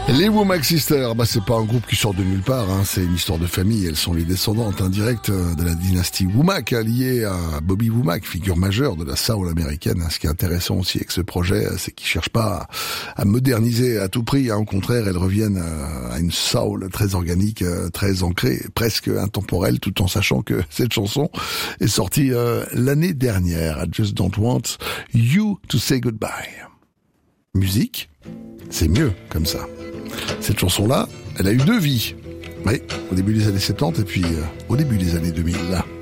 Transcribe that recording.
Les Womack Sisters, c'est pas un groupe qui sort de nulle part, c'est une histoire de famille. Elles sont les descendantes indirectes de la dynastie Womack, liée à Bobby Womack, figure majeure de la soul américaine. Ce qui est intéressant aussi avec ce projet, c'est qu'ils cherchent pas à moderniser à tout prix. Au contraire, elles reviennent à une soul très organique, très ancrée, presque intemporelle, tout en sachant que cette chanson est sortie l'année dernière. I Just Don't Want You to Say Goodbye. Musique, c'est mieux comme ça. Cette chanson-là, elle a eu deux vies. Oui, au début des années 70 et puis au début des années 2000.